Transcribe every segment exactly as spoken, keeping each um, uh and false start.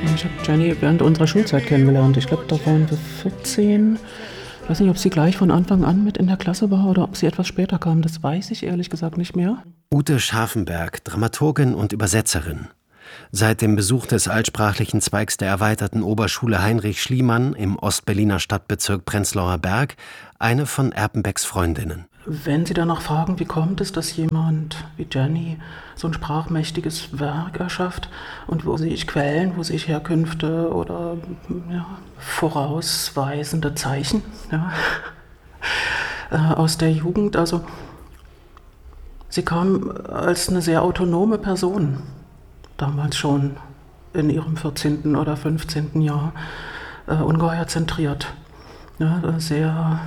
Ich habe Jenny während unserer Schulzeit kennengelernt. Ich glaube, da waren wir vierzehn. Ich weiß nicht, ob sie gleich von Anfang an mit in der Klasse war oder ob sie etwas später kam. Das weiß ich ehrlich gesagt nicht mehr. Ute Scharfenberg, Dramaturgin und Übersetzerin. Seit dem Besuch des altsprachlichen Zweigs der erweiterten Oberschule Heinrich Schliemann im Ostberliner Stadtbezirk Prenzlauer Berg eine von Erpenbecks Freundinnen. Wenn Sie danach fragen, wie kommt es, dass jemand wie Jenny so ein sprachmächtiges Werk erschafft und wo sehe ich Quellen, wo sehe ich Herkünfte oder ja, vorausweisende Zeichen ja, äh, aus der Jugend. Also sie kam als eine sehr autonome Person, damals schon in ihrem vierzehnten oder fünfzehnten Jahr, äh, ungeheuer zentriert, ja, sehr...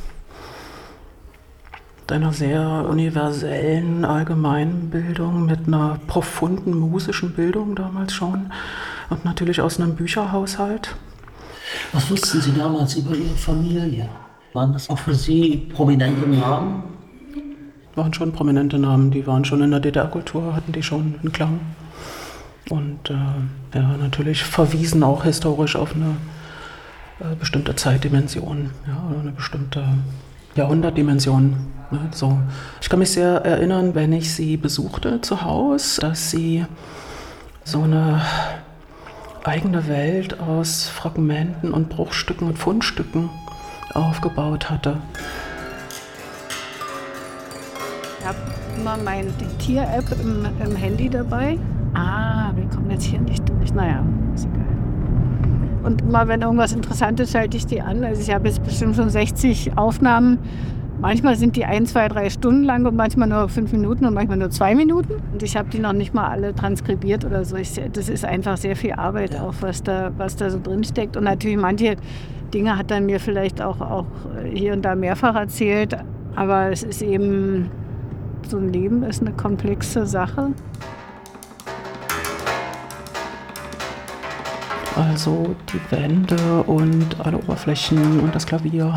einer sehr universellen Allgemeinbildung mit einer profunden musischen Bildung damals schon und natürlich aus einem Bücherhaushalt. Was wussten Sie damals über Ihre Familie? Waren das auch für Sie prominente Namen? Waren schon prominente Namen, die waren schon in der D D R-Kultur, hatten die schon einen Klang. Und äh, ja, natürlich verwiesen auch historisch auf eine äh, bestimmte Zeitdimension, ja, oder eine bestimmte Jahrhundertdimension. Ne, so. Ich kann mich sehr erinnern, wenn ich sie besuchte zu Hause, dass sie so eine eigene Welt aus Fragmenten und Bruchstücken und Fundstücken aufgebaut hatte. Ich habe immer meine Diktier-App im, im Handy dabei. Ah, wir kommen jetzt hier nicht durch. Naja, ist egal. Und immer wenn irgendwas Interessantes, schalte ich die an. Also ich habe jetzt bestimmt schon sechzig Aufnahmen. Manchmal sind die ein, zwei, drei Stunden lang und manchmal nur fünf Minuten und manchmal nur zwei Minuten. Und ich habe die noch nicht mal alle transkribiert oder so. Ich, das ist einfach sehr viel Arbeit, auch was da, was da so drin steckt. Und natürlich manche Dinge hat er mir vielleicht auch, auch hier und da mehrfach erzählt. Aber es ist eben, so ein Leben ist eine komplexe Sache. Also die Wände und alle Oberflächen und das Klavier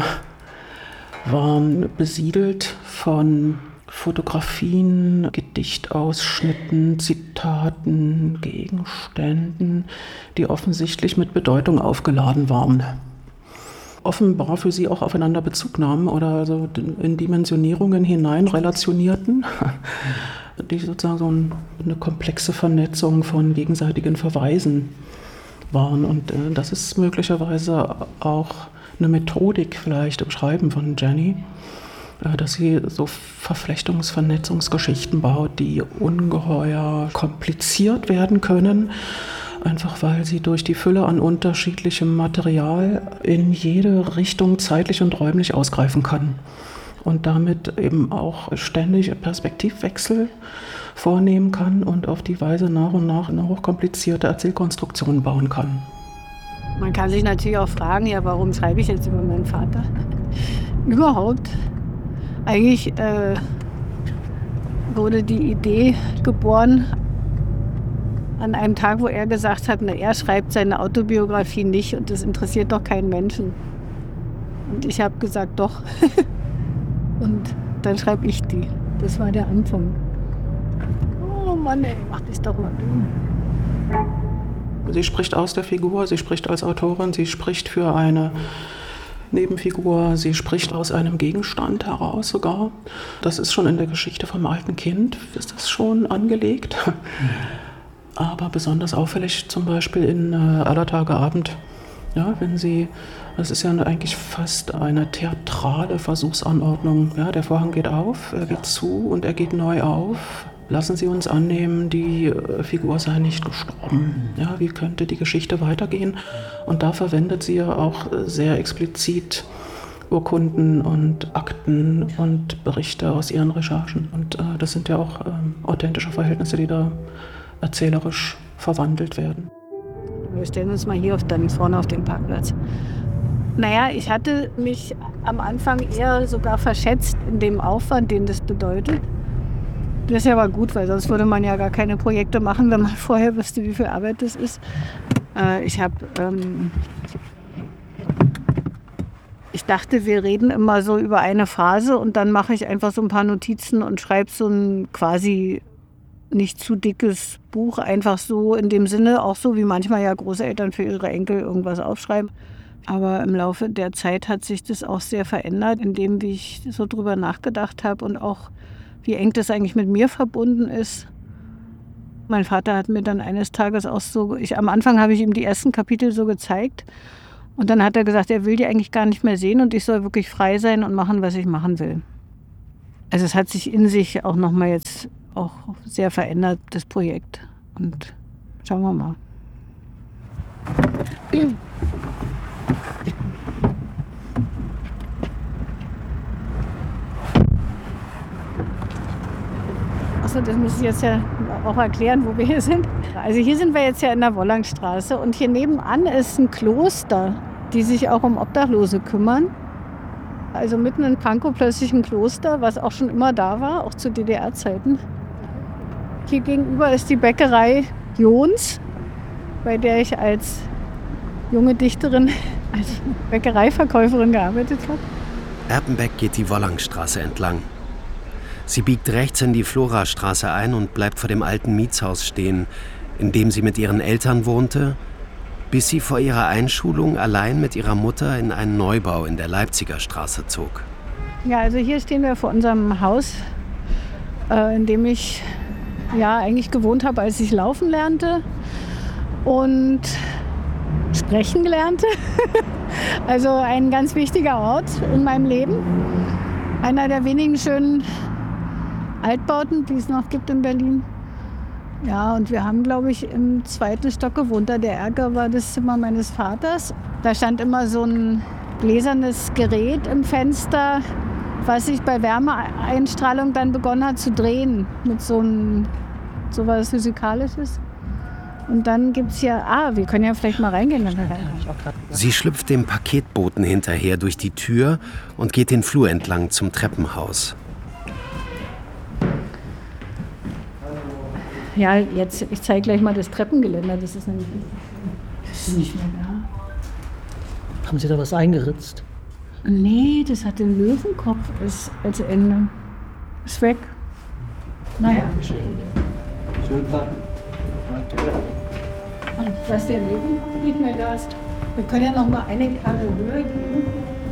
waren besiedelt von Fotografien, Gedichtausschnitten, Zitaten, Gegenständen, die offensichtlich mit Bedeutung aufgeladen waren. Offenbar für sie auch aufeinander Bezug nahmen oder also in Dimensionierungen hinein relationierten, die sozusagen so eine komplexe Vernetzung von gegenseitigen Verweisen waren. Und äh, das ist möglicherweise auch eine Methodik vielleicht im Schreiben von Jenny, äh, dass sie so Verflechtungs-, Vernetzungsgeschichten baut, die ungeheuer kompliziert werden können, einfach weil sie durch die Fülle an unterschiedlichem Material in jede Richtung zeitlich und räumlich ausgreifen kann und damit eben auch ständig Perspektivwechsel vornehmen kann und auf die Weise nach und nach eine hochkomplizierte Erzählkonstruktion bauen kann. Man kann sich natürlich auch fragen, ja, warum schreibe ich jetzt über meinen Vater? Überhaupt. Eigentlich äh, wurde die Idee geboren an einem Tag, wo er gesagt hat, na, er schreibt seine Autobiografie nicht und das interessiert doch keinen Menschen. Und ich habe gesagt, doch. Und dann schreibe ich die. Das war der Anfang. Oh Mann, ey, mach dich doch mal dumm. Sie spricht aus der Figur, sie spricht als Autorin, sie spricht für eine Nebenfigur, sie spricht aus einem Gegenstand heraus sogar. Das ist schon in der Geschichte vom alten Kind, ist das schon angelegt. Mhm. Aber besonders auffällig zum Beispiel in äh, Aller Tage Abend. Ja, wenn sie, das ist ja eigentlich fast eine theatrale Versuchsanordnung. Ja, der Vorhang geht auf, er geht zu und er geht neu auf. Lassen Sie uns annehmen, die äh, Figur sei nicht gestorben. Ja, wie könnte die Geschichte weitergehen? Und da verwendet sie ja auch sehr explizit Urkunden und Akten und Berichte aus ihren Recherchen. Und äh, das sind ja auch ähm, authentische Verhältnisse, die da erzählerisch verwandelt werden. Wir stellen uns mal hier auf, dann vorne auf den Parkplatz. Naja, ich hatte mich am Anfang eher sogar verschätzt in dem Aufwand, den das bedeutet. Das ist ja aber gut, weil sonst würde man ja gar keine Projekte machen, wenn man vorher wüsste, wie viel Arbeit das ist. Äh, ich habe, ähm, ich dachte, wir reden immer so über eine Phase und dann mache ich einfach so ein paar Notizen und schreibe so ein quasi nicht zu dickes Buch, einfach so in dem Sinne, auch so wie manchmal ja Großeltern für ihre Enkel irgendwas aufschreiben. Aber im Laufe der Zeit hat sich das auch sehr verändert, in dem, wie ich so drüber nachgedacht habe und auch wie eng das eigentlich mit mir verbunden ist. Mein Vater hat mir dann eines Tages auch so, ich, am Anfang habe ich ihm die ersten Kapitel so gezeigt und dann hat er gesagt, er will die eigentlich gar nicht mehr sehen und ich soll wirklich frei sein und machen, was ich machen will. Also es hat sich in sich auch nochmal jetzt auch sehr verändert, das Projekt. Und schauen wir mal. Achso, das muss ich jetzt ja auch erklären, wo wir hier sind. Also hier sind wir jetzt ja in der Wollangstraße und hier nebenan ist ein Kloster, die sich auch um Obdachlose kümmern. Also mitten in Pankow plötzlich ein Kloster, was auch schon immer da war, auch zu D D R-Zeiten. Hier gegenüber ist die Bäckerei Jons, bei der ich als junge Dichterin, als Bäckereiverkäuferin gearbeitet habe. Erpenbeck geht die Wollangstraße entlang. Sie biegt rechts in die Florastraße ein und bleibt vor dem alten Mietshaus stehen, in dem sie mit ihren Eltern wohnte, bis sie vor ihrer Einschulung allein mit ihrer Mutter in einen Neubau in der Leipziger Straße zog. Ja, also hier stehen wir vor unserem Haus, äh, in dem ich ja eigentlich gewohnt habe, als ich laufen lernte und sprechen lernte. Also ein ganz wichtiger Ort in meinem Leben. Einer der wenigen schönen Altbauten, die es noch gibt in Berlin. Ja, und wir haben, glaube ich, im zweiten Stock gewohnt. Da der Erker war das Zimmer meines Vaters. Da stand immer so ein gläsernes Gerät im Fenster, was sich bei Wärmeeinstrahlung dann begonnen hat zu drehen. Mit so einem, so was Physikalisches. Und dann gibt es ja, ah, wir können ja vielleicht mal reingehen. Sie schlüpft dem Paketboten hinterher durch die Tür und geht den Flur entlang zum Treppenhaus. Ja, jetzt, ich zeige gleich mal das Treppengeländer. Das ist nämlich das ist nicht mehr da. Haben Sie da was eingeritzt? Nee, das hat den Löwenkopf als, als Ende. Ist weg. Naja. Schön warten. Und dass der Löwenkopf nicht mehr da ist. Wir können ja noch mal eine Etage höher gehen.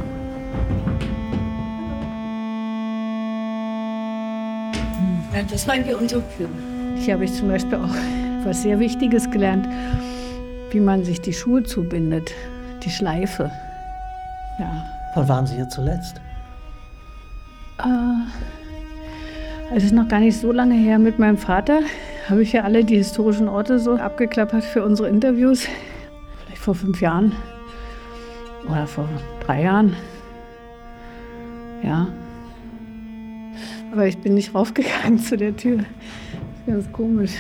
Ja, das war die Unterführung. Hier habe ich zum Beispiel auch was sehr Wichtiges gelernt, wie man sich die Schuhe zubindet, die Schleife. Ja. Wann waren Sie hier zuletzt? Äh, also es ist noch gar nicht so lange her. Mit meinem Vater habe ich ja alle die historischen Orte so abgeklappert für unsere Interviews. Vielleicht vor fünf Jahren oder vor drei Jahren. Ja. Aber ich bin nicht raufgegangen zu der Tür. Ganz komisch.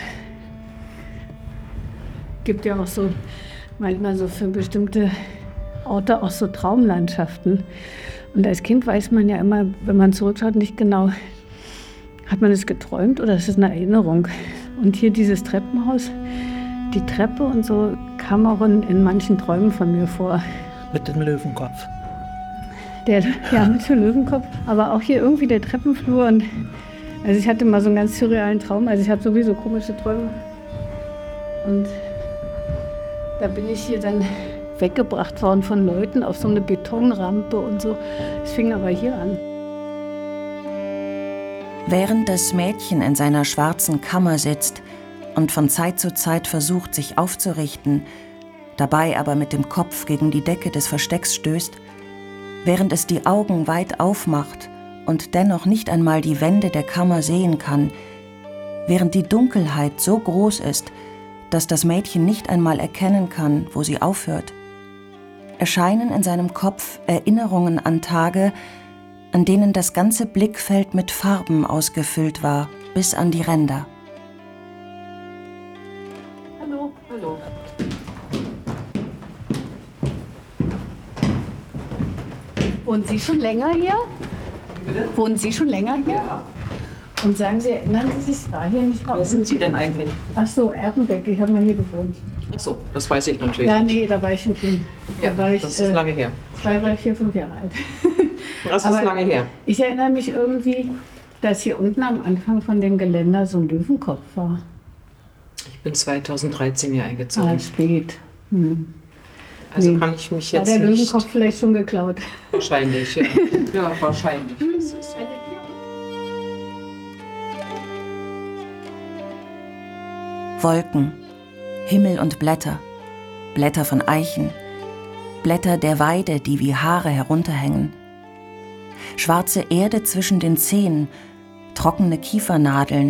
Gibt ja auch so manchmal so für bestimmte Orte auch so Traumlandschaften. Und als Kind weiß man ja immer, wenn man zurückschaut, nicht genau, hat man es geträumt oder ist es eine Erinnerung? Und hier dieses Treppenhaus, die Treppe und so kam auch in, in manchen Träumen von mir vor. Mit dem Löwenkopf. Der, ja, mit dem Löwenkopf. Aber auch hier irgendwie der Treppenflur und also ich hatte mal so einen ganz surrealen Traum, also ich habe sowieso komische Träume. Und da bin ich hier dann weggebracht worden von Leuten auf so eine Betonrampe und so. Es fing aber hier an. Während das Mädchen in seiner schwarzen Kammer sitzt und von Zeit zu Zeit versucht, sich aufzurichten, dabei aber mit dem Kopf gegen die Decke des Verstecks stößt, während es die Augen weit aufmacht und dennoch nicht einmal die Wände der Kammer sehen kann, während die Dunkelheit so groß ist, dass das Mädchen nicht einmal erkennen kann, wo sie aufhört, erscheinen in seinem Kopf Erinnerungen an Tage, an denen das ganze Blickfeld mit Farben ausgefüllt war, bis an die Ränder. Hallo, hallo. Wohnen Sie schon länger hier? Bitte? Wohnen Sie schon länger hier? Ja. Und sagen Sie, erinnern Sie sich da hier nicht Wer sind Sie denn eigentlich? Ach so, Erpenbeck, ich habe mal hier gewohnt. Ach so, das weiß ich natürlich. Ja, nee, da war ich ein Kind. Da Ja, war ich, das ist äh, lange her. Zwei, drei, vier, fünf Jahre alt. Das ist Aber lange her. Ich erinnere mich irgendwie dass hier unten am Anfang von dem Geländer so ein Löwenkopf war. Ich bin zweitausenddreizehn hier eingezogen. Ah, spät. Hm. Also Nee. kann ich mich War jetzt der nicht... Löwenkopf vielleicht schon geklaut? Wahrscheinlich, ja. Ja, wahrscheinlich. Das ist Wolken, Himmel und Blätter, Blätter von Eichen, Blätter der Weide, die wie Haare herunterhängen, schwarze Erde zwischen den Zehen, trockene Kiefernadeln,